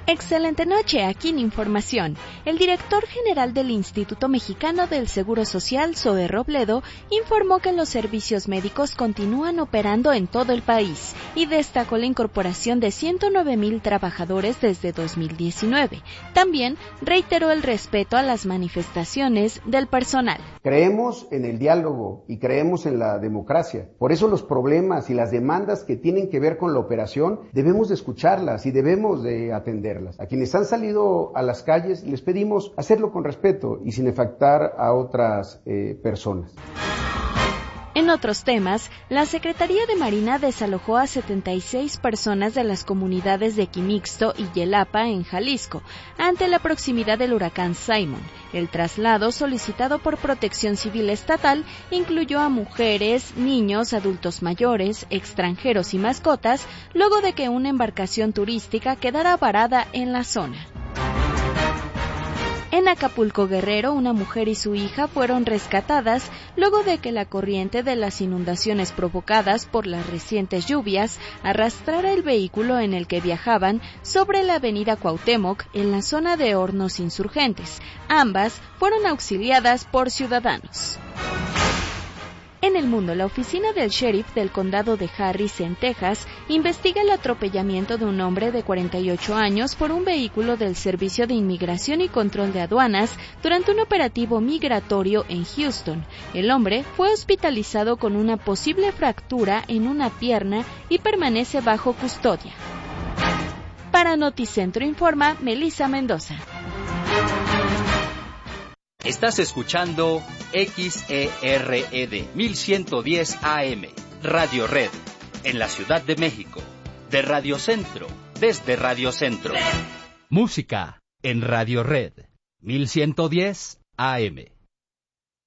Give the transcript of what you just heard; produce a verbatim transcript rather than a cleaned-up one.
Excelente noche, aquí en Información. El director general del Instituto Mexicano del Seguro Social, Zoe Robledo, informó que los servicios médicos continúan operando en todo el país y destacó la incorporación de ciento nueve mil trabajadores desde dos mil diecinueve. También reiteró el respeto a las manifestaciones del personal. Creemos en el diálogo y creemos en la democracia. Por eso los problemas y las demandas que tienen que ver con la operación debemos de escucharlas y debemos de atender. A quienes han salido a las calles les pedimos hacerlo con respeto y sin afectar a otras eh, personas. En otros temas, la Secretaría de Marina desalojó a setenta y seis personas de las comunidades de Quimixto y Yelapa, en Jalisco, ante la proximidad del huracán Simon. El traslado, solicitado por Protección Civil Estatal, incluyó a mujeres, niños, adultos mayores, extranjeros y mascotas, luego de que una embarcación turística quedara varada en la zona. En Acapulco, Guerrero, una mujer y su hija fueron rescatadas luego de que la corriente de las inundaciones provocadas por las recientes lluvias arrastrara el vehículo en el que viajaban sobre la avenida Cuauhtémoc en la zona de Hornos Insurgentes. Ambas fueron auxiliadas por ciudadanos. En el mundo, la oficina del sheriff del condado de Harris, en Texas, investiga el atropellamiento de un hombre de cuarenta y ocho años por un vehículo del Servicio de Inmigración y Control de Aduanas durante un operativo migratorio en Houston. El hombre fue hospitalizado con una posible fractura en una pierna y permanece bajo custodia. Para Noticentro informa Melissa Mendoza. Estás escuchando X E R E D mil ciento diez A M, Radio Red, en la Ciudad de México, de Radio Centro, desde Radio Centro. Música en Radio Red, mil ciento diez A M.